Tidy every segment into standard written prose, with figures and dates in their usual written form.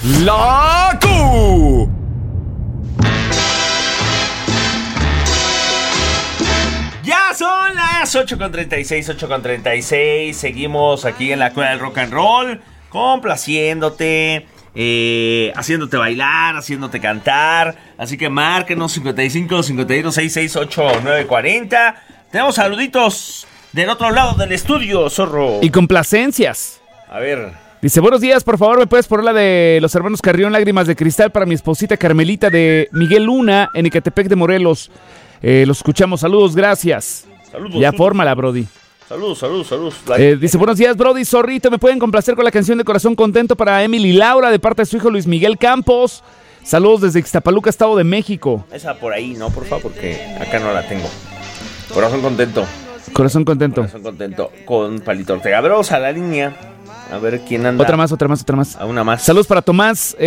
La Q. Ya son las 8:36. Seguimos aquí en la Cueva del Rock and Roll, complaciéndote, haciéndote bailar, haciéndote cantar. Así que márquenos 55 51 66 8940. Tenemos saluditos del otro lado del estudio, zorro. Y complacencias. A ver. Dice, buenos días, por favor, ¿me puedes poner la de los hermanos Carrión, Lágrimas de Cristal, para mi esposita Carmelita de Miguel Luna, en Ecatepec de Morelos? Los escuchamos, saludos, gracias. Saludos. Ya fórmala, Brody. Saludos. Dice, buenos días, Brody, zorrito, ¿me pueden complacer con la canción de Corazón Contento para Emily Laura, de parte de su hijo Luis Miguel Campos? Saludos desde Ixtapaluca, Estado de México. Esa por ahí, ¿no? Por favor, porque acá no la tengo. Corazón Contento. Corazón Contento. Con Palito Ortega. Vamos a la línea. A ver quién anda. Otra más. A una más. Saludos para Tomás,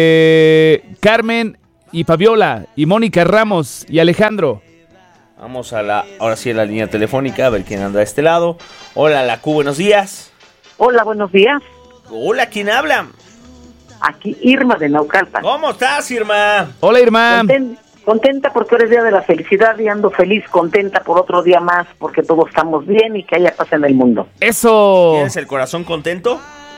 Carmen y Fabiola y Mónica Ramos y Alejandro. Vamos ahora sí a la línea telefónica, a ver quién anda de este lado. Hola, la Q, buenos días. Hola, buenos días. Hola, ¿quién habla? Aquí Irma de Naucalpan. ¿Cómo estás, Irma? Hola, Irma. Contenta porque hoy es día de la felicidad y ando feliz, contenta por otro día más porque todos estamos bien y que haya paz en el mundo. ¡Eso! ¿Tienes el corazón contento?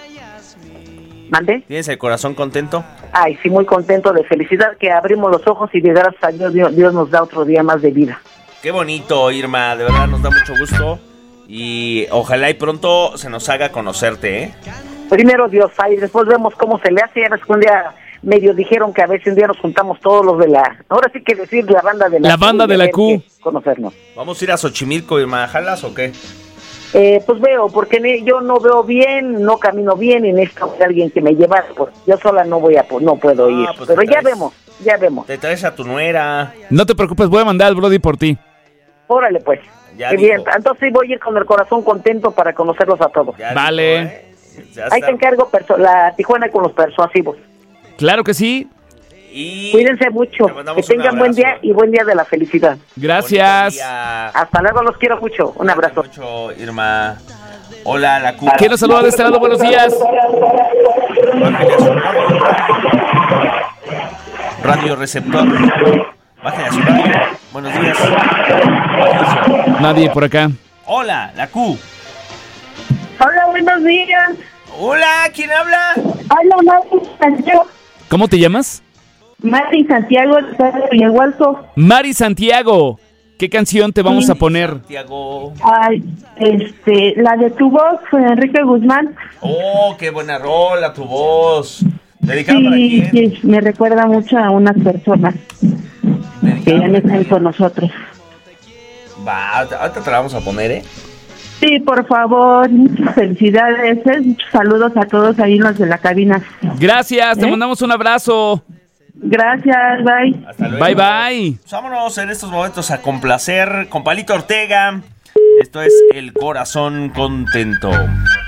¿Mande? ¿Tienes el corazón contento? Ay, sí, muy contento de felicidad, que abrimos los ojos y de gracias a Dios nos da otro día más de vida. Qué bonito, Irma, de verdad nos da mucho gusto y ojalá y pronto se nos haga conocerte, ¿eh? Primero Dios, ahí después vemos cómo se le hace. Ya ves que un día medio dijeron que a veces un día nos juntamos todos los de ahora sí que decir la banda de la Q. La banda de la Q. Conocernos. Vamos a ir a Xochimilco, Irma, ¿jalas o qué? Pues veo, porque yo no veo bien, no camino bien y necesito de alguien que me lleve, pues yo sola no puedo ir, pues pero ya vemos. Te traes a tu nuera. No te preocupes, voy a mandar al Brody por ti. Órale pues. Ya Qué bien, dijo. entonces sí voy a ir con el corazón contento para conocerlos a todos. Ya Vale. dijo, ya Ahí está. te encargo la Tijuana con los persuasivos. Claro que sí. Y Cuídense mucho, te mandamos que tengan un buen abrazo. día y buen día de la felicidad. Gracias. Bonito día. Hasta luego, los quiero mucho. Un abrazo. Mucho, Irma. Hola, la Q. ¿Quién nos saluda de este lado? Buenos días. Bájale a su radio receptor. Bájale a su radio. Buenos días. Bájale a Nadie por acá. su- Hola, la Q. Hola, buenos días. Hola, ¿quién habla? Hola, Mari Santiago. ¿Cómo te llamas? Mari Santiago de Villahualco. Mari Santiago. ¿Qué canción te vamos a poner? Santiago. Ay, la de tu voz, Enrique Guzmán. Oh, qué buena rola, tu voz. ¿Dedicada para Sí, quién? sí, me recuerda mucho a unas personas que ya no están con nosotros. Va, ahorita te la vamos a poner, ¿eh? Sí, por favor, muchas felicidades, muchos saludos a todos ahí los de la cabina. Gracias, te mandamos un abrazo. Gracias, bye. Hasta luego. Bye, bye. Pues vámonos en estos momentos a complacer con Palito Ortega. Esto es El Corazón Contento.